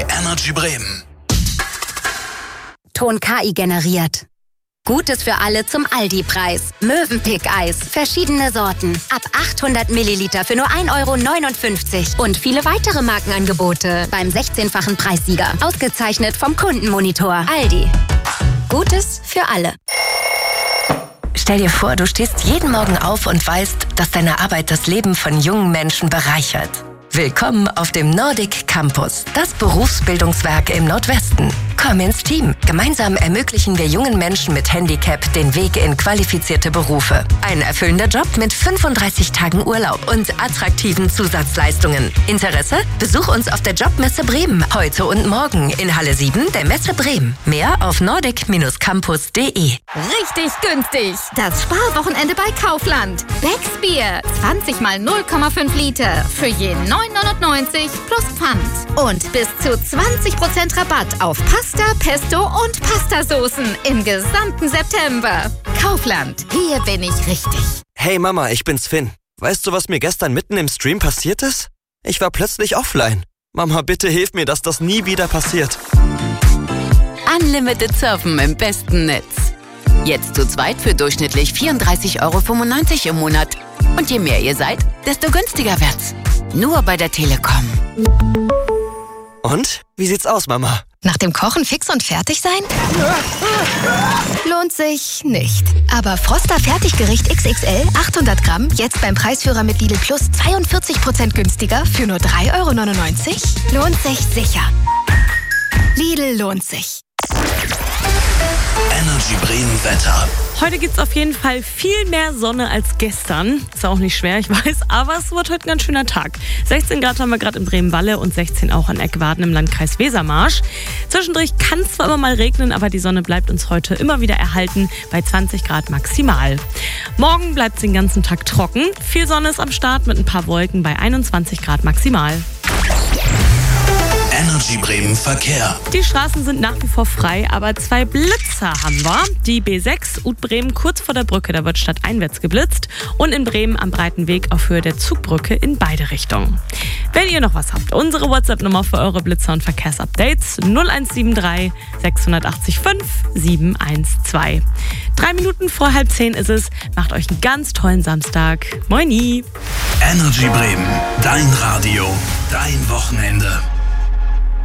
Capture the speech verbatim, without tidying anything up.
bei Energy Bremen. Ton K I generiert. Gutes für alle zum Aldi-Preis. Mövenpick-Eis. Verschiedene Sorten. Ab achthundert Milliliter für nur ein Euro neunundfünfzig. Und viele weitere Markenangebote beim sechzehnfachen Preissieger. Ausgezeichnet vom Kundenmonitor. Aldi. Gutes für alle. Stell dir vor, du stehst jeden Morgen auf und weißt, dass deine Arbeit das Leben von jungen Menschen bereichert. Willkommen auf dem Nordic Campus, das Berufsbildungswerk im Nordwesten. Komm ins Team. Gemeinsam ermöglichen wir jungen Menschen mit Handicap den Weg in qualifizierte Berufe. Ein erfüllender Job mit fünfunddreißig Tagen Urlaub und attraktiven Zusatzleistungen. Interesse? Besuch uns auf der Jobmesse Bremen heute und morgen in Halle sieben der Messe Bremen. Mehr auf nordic Bindestrich campus punkt de. Richtig günstig. Das Sparwochenende bei Kaufland. Becks Bier. zwanzig mal null Komma fünf Liter. Für jeden neun neunundneunzig plus Pfand. Und bis zu zwanzig Prozent Rabatt auf Pasta, Pesto und Pastasoßen im gesamten September. Kaufland. Hier bin ich richtig. Hey Mama, ich bin's Finn. Weißt du, was mir gestern mitten im Stream passiert ist? Ich war plötzlich offline. Mama, bitte hilf mir, dass das nie wieder passiert. Unlimited Surfen im besten Netz. Jetzt zu zweit für durchschnittlich vierunddreißig Euro fünfundneunzig im Monat. Und je mehr ihr seid, desto günstiger wird's. Nur bei der Telekom. Und? Wie sieht's aus, Mama? Nach dem Kochen fix und fertig sein? Lohnt sich nicht. Aber Froster Fertiggericht X X L achthundert Gramm jetzt beim Preisführer mit Lidl Plus zweiundvierzig Prozent günstiger für nur drei Euro neunundneunzig? Lohnt sich sicher. Lidl lohnt sich. Energy Bremen Wetter. Heute gibt es auf jeden Fall viel mehr Sonne als gestern. Ist auch nicht schwer, ich weiß, aber es wird heute ein ganz schöner Tag. sechzehn Grad haben wir gerade in Bremen-Walle und sechzehn auch an Eckwarden im Landkreis Wesermarsch. Zwischendurch kann es zwar immer mal regnen, aber die Sonne bleibt uns heute immer wieder erhalten bei zwanzig Grad maximal. Morgen bleibt es den ganzen Tag trocken. Viel Sonne ist am Start mit ein paar Wolken bei einundzwanzig Grad maximal. Energy Bremen Verkehr. Die Straßen sind nach wie vor frei, aber zwei Blitzer haben wir. Die B sechs Ut-Bremen kurz vor der Brücke, da wird stadteinwärts geblitzt. Und in Bremen am Breiten Weg auf Höhe der Zugbrücke in beide Richtungen. Wenn ihr noch was habt, unsere WhatsApp-Nummer für eure Blitzer- und Verkehrsupdates null eins sieben drei sechs acht fünf sieben eins zwei. Drei Minuten vor halb zehn ist es. Macht euch einen ganz tollen Samstag. Moini! Energy Bremen, dein Radio, dein Wochenende.